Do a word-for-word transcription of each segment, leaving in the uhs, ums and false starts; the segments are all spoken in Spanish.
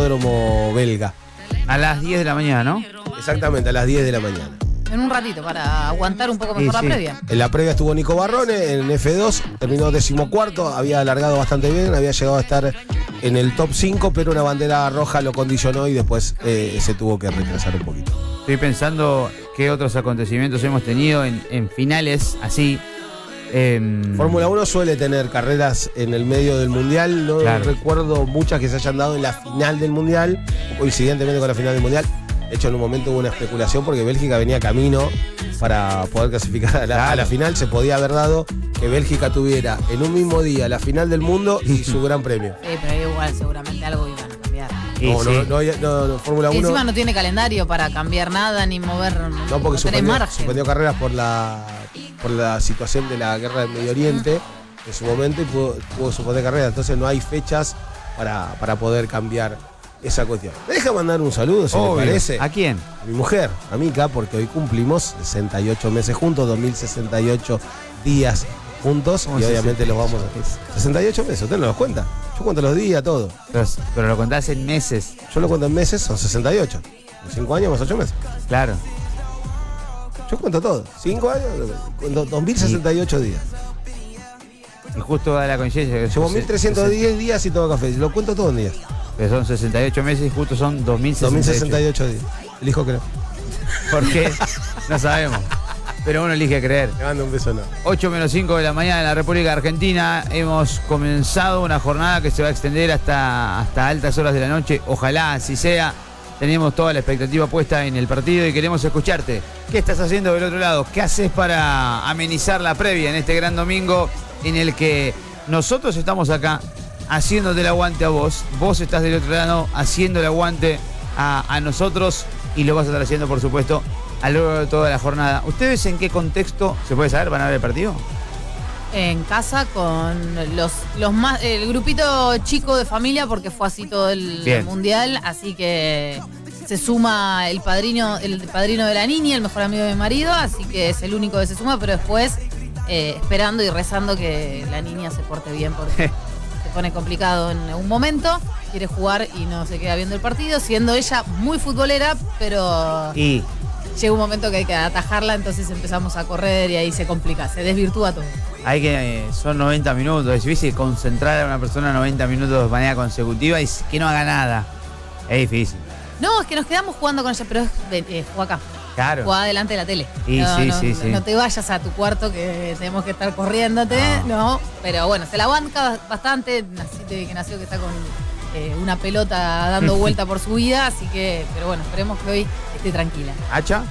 autódromo belga. A las diez de la mañana, ¿no? Exactamente, a las diez de la mañana. En un ratito, para aguantar un poco mejor Sí, la sí. previa. En la previa estuvo Nico Barrone en F dos, terminó decimocuarto, había alargado bastante bien, había llegado a estar en el top cinco, pero una bandera roja lo condicionó y después eh, se tuvo que retrasar un poquito. Estoy pensando qué otros acontecimientos hemos tenido en, en finales así. Eh, Fórmula uno suele tener carreras en el medio del Mundial, no Claro. recuerdo muchas que se hayan dado en la final del Mundial, coincidentemente con la final del Mundial. De hecho, en un momento hubo una especulación porque Bélgica venía camino para poder clasificar a la, Claro. a la final. Se podía haber dado que Bélgica tuviera en un mismo día la final del mundo y su gran premio. Sí, pero igual seguramente algo iban a cambiar. y No, sí. no, no, había- no, no, Fórmula Y uno. encima no tiene calendario para cambiar nada ni mover. No, porque tenés suspendió, margen. suspendió carreras por la, por la situación de la guerra del Medio Oriente en su momento y pudo, pudo suspender carreras. Entonces no hay fechas para, para poder cambiar esa cuestión. ¿Me deja mandar un saludo, si Obvio. me parece? ¿A quién? A mi mujer, a Mica, porque hoy cumplimos sesenta y ocho meses juntos, dos mil sesenta y ocho días juntos ¿Cómo y se obviamente siente? los vamos a... sesenta y ocho meses, ¿usted no los cuenta? Yo cuento los días, todo. Pero, pero lo contás en meses. Yo lo cuento en meses, son sesenta y ocho. cinco años más ocho meses. Claro. Yo cuento todo. cinco años, cuento dos mil sesenta y ocho días. Y justo da la coincidencia. que Llevo son mil trescientos diez días y tomo café. Lo cuento todo en días. Que son sesenta y ocho meses y justo son dos mil dos mil sesenta sesenta y y ocho. ocho días. Elijo creer. ¿Por qué? No sabemos. Pero uno elige creer. Le mando un beso, no. ocho menos cinco de la mañana en la República Argentina. Hemos comenzado una jornada que se va a extender hasta, hasta altas horas de la noche. Ojalá así sea. Tenemos toda la expectativa puesta en el partido y queremos escucharte. ¿Qué estás haciendo del otro lado? ¿Qué haces para amenizar la previa en este gran domingo en el que nosotros estamos acá haciéndote el aguante a vos? Vos estás del otro lado haciendo el aguante a, a nosotros y lo vas a estar haciendo, por supuesto, a lo largo de toda la jornada. ¿Ustedes en qué contexto, se puede saber, van a ver el partido? En casa con los, los más, el grupito chico de familia, porque fue así todo el Bien. mundial, así que se suma el padrino, el padrino de la niña, el mejor amigo de mi marido, así que es el único que se suma, pero después eh, esperando y rezando que la niña se porte bien porque se pone complicado en un momento, quiere jugar y no se queda viendo el partido, siendo ella muy futbolera, pero Y llega un momento que hay que atajarla, entonces empezamos a correr y ahí se complica, se desvirtúa todo. hay que, eh, son noventa minutos, es difícil concentrar a una persona noventa minutos de manera consecutiva y que no haga nada. Es difícil. No, es que nos quedamos jugando con ella, pero es, eh, juega acá. Claro. Juega delante de la tele. Sí, no, sí, no, sí, no, sí. no te vayas a tu cuarto que tenemos que estar corriéndote, No. no. Pero bueno, se la banca bastante, así de que nació que está con eh, una pelota dando vuelta por su vida, así que, pero bueno, esperemos que hoy esté tranquila. ¿Hacha?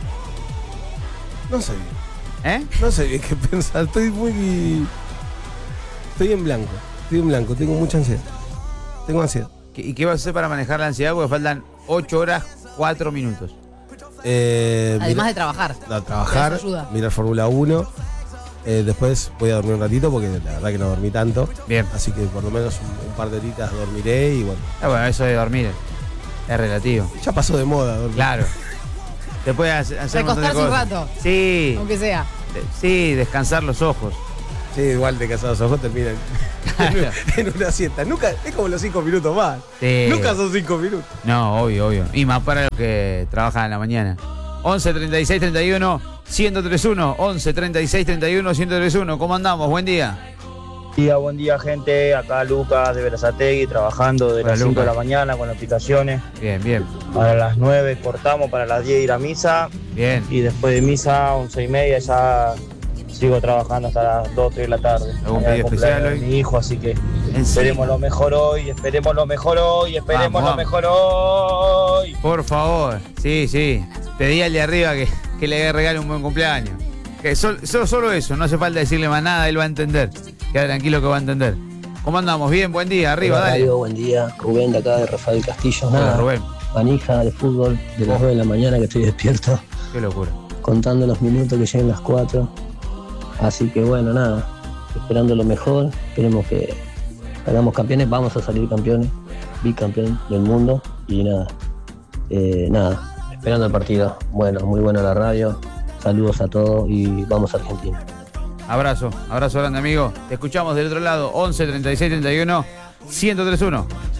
No sé bien. ¿Eh? No sé bien qué pensar. Estoy muy... Estoy en blanco. Estoy en blanco. Tengo mucha ansiedad. Tengo ansiedad. ¿Qué- ¿Y qué vas a hacer para manejar la ansiedad? Porque faltan ocho horas, cuatro minutos. Eh, Además mira- de trabajar. a trabajar, Eso ayuda. mirar Fórmula uno. Eh, después voy a dormir un ratito porque la verdad que no dormí tanto. Bien. Así que por lo menos un, un par de horitas dormiré y bueno. Ah, bueno, eso de dormir es relativo. Ya pasó de moda dormir. Claro. Después hacer, hacer un montón de Recostarse un cosas. rato. Sí, Aunque sea. de- sí, descansar los ojos. Sí, igual de casados ojos terminan Claro. en una siesta. Nunca, es como los cinco minutos más. Sí. Nunca son cinco minutos. No, obvio, obvio. Y más para los que trabajan en la mañana. once, treinta y seis, treinta y uno, ciento treinta y uno. once, treinta y seis, treinta y uno, ciento treinta y uno. ¿Cómo andamos? Buen día. Buen día, buen día, gente. Acá Lucas de Berazategui trabajando de Hola, las cinco Lucas. de la mañana con aplicaciones. Bien, bien, Para las nueve cortamos, para las diez ir a misa. bien. Y después de misa, once y media, ya sigo trabajando hasta las dos, tres de la tarde. ¿Algún Mañana pedido el especial cumpleaños de hoy? mi hijo, así que ¿En esperemos serio? lo mejor hoy, esperemos lo mejor hoy, esperemos Vamos, lo vamos. mejor hoy. Por favor. Sí, sí. Pedí al de arriba que, que le regale un buen cumpleaños. Que sol- solo, solo eso, no hace falta decirle más nada, él va a entender. Queda tranquilo que va a entender. ¿Cómo andamos? Bien, buen día, arriba, Hola, dale. Darío, buen día. Rubén de acá de Rafael Castillo. Hola, Nada, Rubén. manija de fútbol de las Oh. nueve de la mañana que estoy despierto, Qué locura. contando los minutos que lleguen las cuatro. Así que bueno, nada, esperando lo mejor. Esperemos que hagamos campeones, vamos a salir campeones, bicampeón del mundo. Y nada, eh, nada, esperando el partido. Bueno, muy buena la radio. Saludos a todos y vamos a Argentina. Abrazo, abrazo grande, amigo. Te escuchamos del otro lado, once, treinta y seis, treinta y uno, ciento treinta y uno.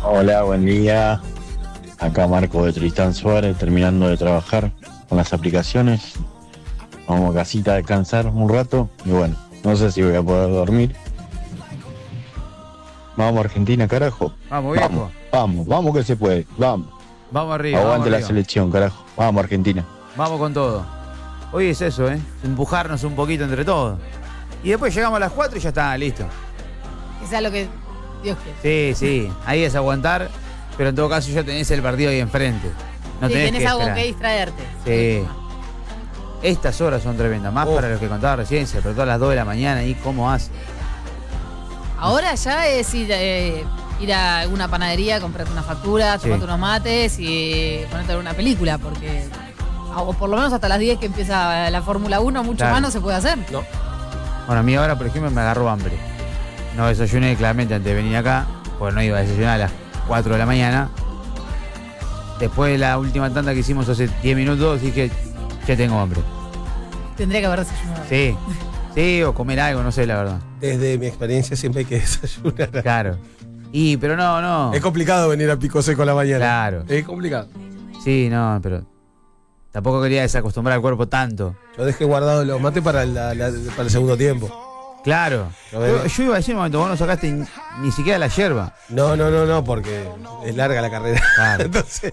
Hola, buen día. Acá Marco de Tristán Suárez, terminando de trabajar con las aplicaciones. Vamos a casita a descansar un rato y bueno, no sé si voy a poder dormir. Vamos a Argentina, carajo. Vamos, viejo. Vamos, vamos, vamos que se puede. Vamos. Vamos arriba. Aguante vamos la arriba. selección, carajo. Vamos, Argentina. Vamos con todo. Hoy es eso, ¿eh? Empujarnos un poquito entre todos. Y después llegamos a las cuatro y ya está, listo. Que sea lo que Dios quiere. Sí, sí. Ahí es aguantar, pero en todo caso ya tenés el partido ahí enfrente. No Sí, tenés, tenés que algo esperar. que distraerte. Sí. Estas horas son tremendas, más Oh. para los que contaba recién, se apretó a las dos de la mañana y cómo hace. Ahora ya es ir, eh, ir a alguna panadería, comprarte una factura, Sí. tomarte unos mates y ponerte a ver una película, porque o por lo menos hasta las diez que empieza la Fórmula uno, mucho Claro. más no se puede hacer. No. Bueno, a mí ahora, por ejemplo, me agarró hambre. No desayuné claramente antes de venir acá, porque no iba a desayunar a las cuatro de la mañana. Después de la última tanda que hicimos hace diez minutos, dije, ya tengo hambre. Tendría que haber desayunado. Sí, sí, o comer algo, no sé, la verdad. Desde mi experiencia siempre hay que desayunar. Claro. Y, pero no, no. Es complicado venir a Pico Seco a la mañana. Claro. Es complicado. Sí, no, pero tampoco quería desacostumbrar al cuerpo tanto. Yo dejé guardado los mates para, la- la- para el segundo tiempo. Claro. Lo veo. Yo, yo iba a decir un momento, vos no sacaste ni, ni siquiera la yerba. No, no, no, no, porque es larga la carrera. Claro. Entonces,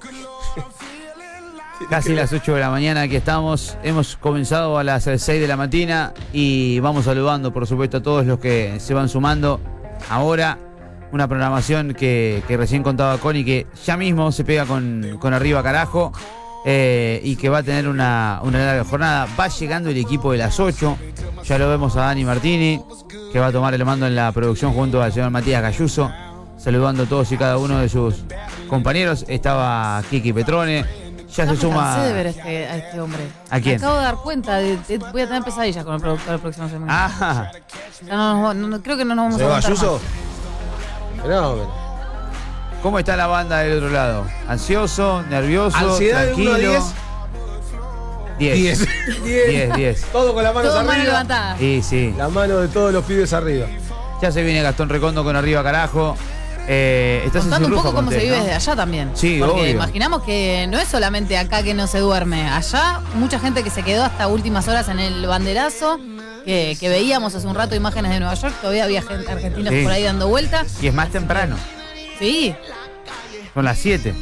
Casi las ocho de la mañana, aquí estamos. Hemos comenzado a las seis de la mañana y vamos saludando, por supuesto, a todos los que se van sumando. Ahora, una programación que, que recién contaba Connie, que ya mismo se pega con, con Arriba Carajo eh, y que va a tener una, una larga jornada. Va llegando el equipo de las ocho. Ya lo vemos a Dani Martini, que va a tomar el mando en la producción junto al señor Matías Galluso, saludando a todos y cada uno de sus compañeros. Estaba Kiki Petrone. Ya No se me suma. cansé de ver a este, a este hombre. ¿A quién? Me acabo de dar cuenta, de, de- voy a tener pesadillas con el productor la próxima semana. Ah, Ya no nos va- no- no- creo que no nos vamos ¿se a va aguantar Ayuso? más. Fenómeno. ¿cómo está la banda del otro lado? ¿Ansioso? ¿Nervioso? Ansiedad de uno a ¿Tranquilo? diez. diez. diez. diez, diez. Todo con las manos Todo mano arriba. levantada. Sí, sí. La mano de todos los pibes arriba. Ya se viene Gastón Recondo con Arriba Carajo. Eh, estás Contando en un Surrufa poco cómo con se Ted, vive ¿no? desde allá también. Sí, Porque obvio. imaginamos que no es solamente acá que no se duerme. Allá, mucha gente que se quedó hasta últimas horas en el banderazo, que, que veíamos hace un rato imágenes de Nueva York, todavía había gente, argentinos Sí. por ahí dando vueltas. Y es más temprano. Sí, Son las siete.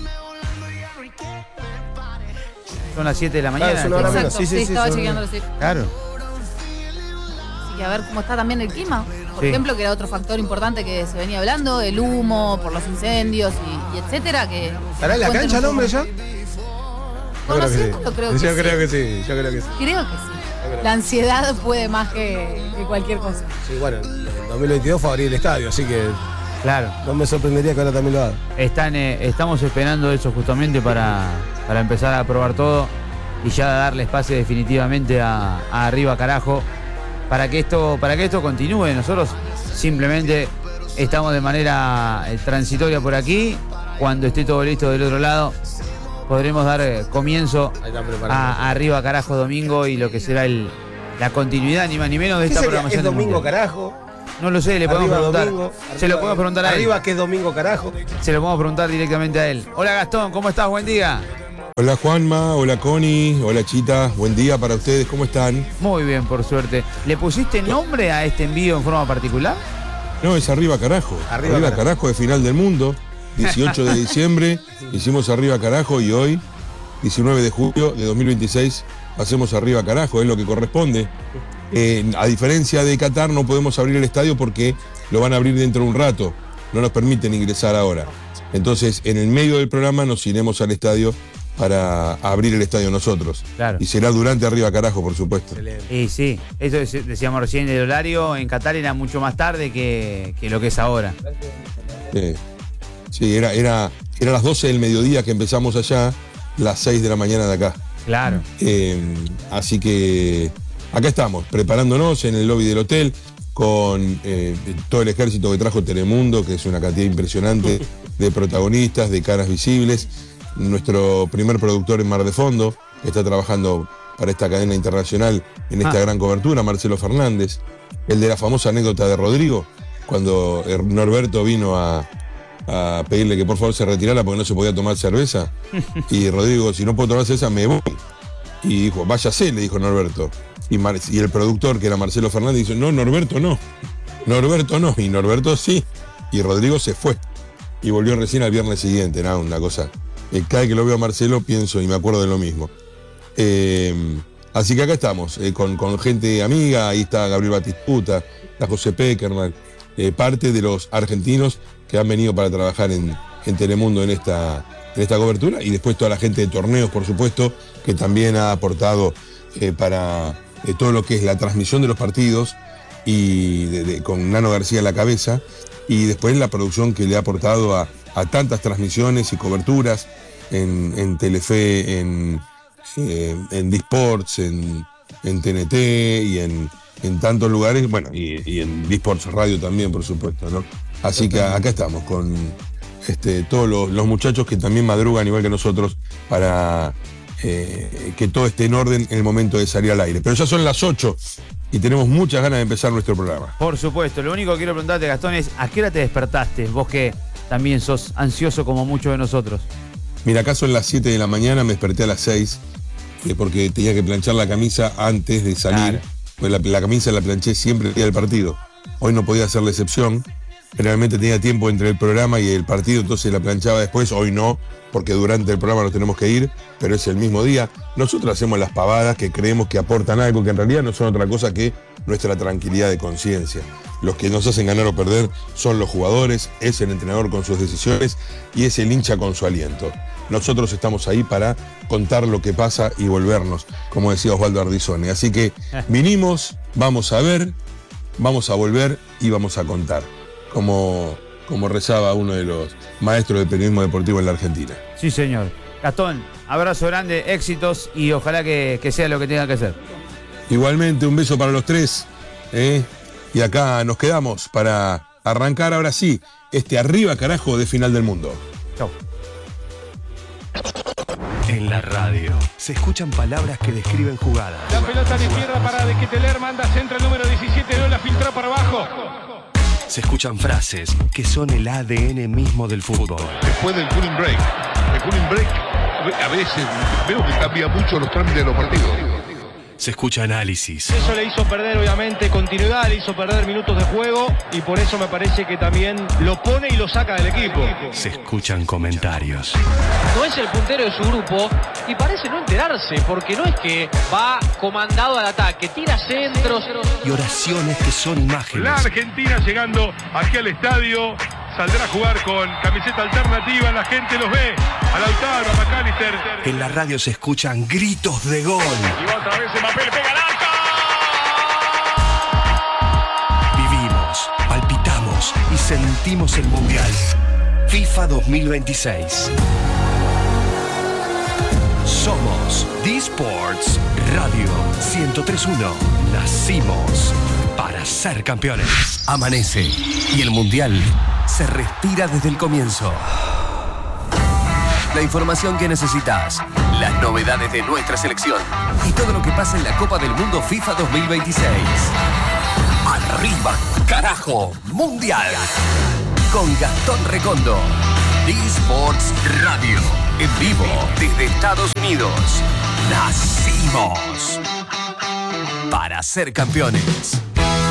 Son las siete de la mañana. es una hora exacto. menos. Sí, sí, sí, estaba son- chequeándolo, sí. Claro. Así que a ver cómo está también el clima. Por Sí. ejemplo, que era otro factor importante que se venía hablando, el humo por los incendios y, y etcétera. Que ¿Estará en la cuenten cancha un el hombre poco. ya? Conociéndolo, creo que Yo sí. creo que sí, yo creo que sí. Creo que sí. La ansiedad puede más que, que cualquier cosa. Sí, bueno, en dos mil veintidós fue abrir el estadio, así que Claro. no me sorprendería que ahora también lo haga. Están, eh, estamos esperando eso justamente para, para empezar a probar todo y ya darle espacio definitivamente a, a Arriba Carajo para que esto para que esto continúe. Nosotros simplemente estamos de manera eh, transitoria por aquí. Cuando esté todo listo del otro lado podremos dar eh, comienzo Ahí están preparando. a, a Arriba Carajo domingo y lo que será el, la continuidad ni más ni menos de ¿Qué esta sería? programación. ¿Es del domingo, Mundial. carajo? No lo sé, le podemos Arriba preguntar. domingo. Se lo podemos preguntar a él. Arriba que es domingo, carajo. Se lo podemos preguntar directamente a él. Hola Gastón, ¿cómo estás? Buen día. Hola Juanma, hola Connie, hola Chita, buen día para ustedes, ¿cómo están? Muy bien, por suerte. ¿Le pusiste nombre a este envío en forma particular? No, es Arriba Carajo, Arriba Arriba, Carajo. Carajo de final del mundo, dieciocho de diciembre, hicimos Arriba Carajo y hoy, diecinueve de julio de dos mil veintiséis, hacemos Arriba Carajo, es lo que corresponde. Eh, a diferencia de Qatar, no podemos abrir el estadio porque lo van a abrir dentro de un rato, no nos permiten ingresar ahora. Entonces, en el medio del programa nos iremos al estadio para abrir el estadio nosotros. Claro. Y será durante Arriba Carajo, por supuesto. Y sí, eso es- decíamos recién, el horario en Qatar era mucho más tarde que, que lo que es ahora. Sí, sí era, era, era las doce del mediodía que empezamos allá, las seis de la mañana de acá. Claro. Eh, así que acá estamos, preparándonos en el lobby del hotel con eh, todo el ejército que trajo Telemundo, que es una cantidad impresionante de protagonistas, de caras visibles. Nuestro primer productor en Mar de Fondo, que está trabajando para esta cadena internacional en esta Ah. gran cobertura, Marcelo Fernández. El de la famosa anécdota de Rodrigo, cuando Norberto vino a, a pedirle que por favor se retirara porque no se podía tomar cerveza. Y Rodrigo, si no puedo tomar cerveza, me voy. Y dijo, váyase, le dijo Norberto. Y, Mar y el productor, que era Marcelo Fernández, dijo, no, Norberto no. Norberto no. Y Norberto sí. Y Rodrigo se fue. Y volvió recién al viernes siguiente, nada, una cosa. Eh, cada vez que lo veo a Marcelo pienso y me acuerdo de lo mismo. Eh, así que acá estamos, eh, con, con gente amiga. Ahí está Gabriel Batistuta, está José Peckerman, eh, parte de los argentinos que han venido para trabajar en, en Telemundo en esta, en esta cobertura. Y después toda la gente de torneos, por supuesto, que también ha aportado eh, para eh, todo lo que es la transmisión de los partidos y de, de, con Nano García a la cabeza. Y después la producción que le ha aportado a, a tantas transmisiones y coberturas en, en Telefe, en, eh, en D-Sports, en, en T N T y en, en tantos lugares, bueno, y, y en D-Sports Radio también, por supuesto, ¿no? Así que acá estamos con este, todos los, los muchachos que también madrugan igual que nosotros para eh, que todo esté en orden en el momento de salir al aire. Pero ya son las ocho. Y tenemos muchas ganas de empezar nuestro programa. Por supuesto, lo único que quiero preguntarte, Gastón, es ¿a qué hora te despertaste? Vos que también sos ansioso como muchos de nosotros. Mira, acá son las siete de la mañana, me desperté a las seis, eh, porque tenía que planchar la camisa antes de salir. Claro. Pues la, la camisa la planché siempre el día del partido. Hoy no podía hacer la excepción. Generalmente tenía tiempo entre el programa y el partido, entonces la planchaba después. Hoy no, porque durante el programa nos tenemos que ir, pero es el mismo día. Nosotros hacemos las pavadas que creemos que aportan algo, que en realidad no son otra cosa que nuestra tranquilidad de conciencia. Los que nos hacen ganar o perder son los jugadores, es el entrenador con sus decisiones y es el hincha con su aliento. Nosotros estamos ahí para contar lo que pasa y volvernos, como decía Osvaldo Ardizone. Así que vinimos, vamos a ver, vamos a volver y vamos a contar. Como, como rezaba uno de los maestros de periodismo deportivo en la Argentina. Sí, señor. Gastón, abrazo grande, éxitos y ojalá que, que sea lo que tenga que ser. Igualmente, un beso para los tres. ¿eh? Y acá nos quedamos para arrancar ahora sí este arriba carajo de Final del Mundo. Chau. En la radio se escuchan palabras que describen jugadas. La pelota de izquierda para De Ketelaere, manda centro el número diecisiete, no la filtró para abajo. Se escuchan frases que son el A D N mismo del fútbol. Después del cooling break, el cooling break a veces veo que cambia mucho los trámites de los partidos. Se escucha análisis. Eso le hizo perder obviamente continuidad, le hizo perder minutos de juego y por eso me parece que también lo pone y lo saca del equipo. Se escuchan comentarios. No es el puntero de su grupo y parece no enterarse porque no es que va comandado al ataque, tira centros. Y oraciones que son imágenes. La Argentina llegando aquí al estadio. Saldrá a jugar con camiseta alternativa, la gente los ve. A Lautaro, a McAllister. En la radio se escuchan gritos de gol. Y va otra vez Mbappé, le pega al arco. Vivimos, palpitamos y sentimos el Mundial. FIFA dos mil veintiséis. Somos D-Sports Radio ciento tres punto uno. Nacimos para ser campeones. Amanece y el Mundial se respira desde el comienzo. La información que necesitas, las novedades de nuestra selección y todo lo que pasa en la Copa del Mundo FIFA dos mil veintiséis. Arriba, carajo, Mundial. Con Gastón Recondo. D-Sports Radio. En vivo desde Estados Unidos. Nacimos para ser campeones.